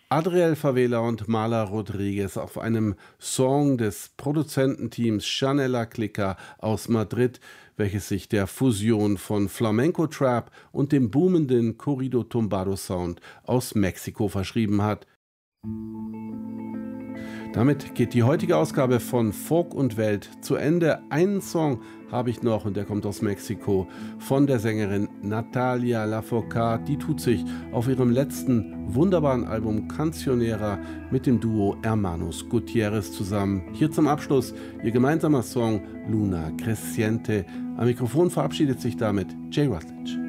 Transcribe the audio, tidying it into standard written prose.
Adriel Favela und Marla Rodriguez auf einem Song des Produzententeams Chanela Clicker aus Madrid, welches sich der Fusion von Flamenco Trap und dem boomenden Corrido Tumbado Sound aus Mexiko verschrieben hat. Damit geht die heutige Ausgabe von Folk und Welt zu Ende. Einen Song habe ich noch und der kommt aus Mexiko von der Sängerin Natalia Lafourcade. Die tut sich auf ihrem letzten wunderbaren Album Cancionera mit dem Duo Hermanos Gutierrez zusammen. Hier zum Abschluss ihr gemeinsamer Song Luna Creciente. Am Mikrofon verabschiedet sich damit Jay Rutledge.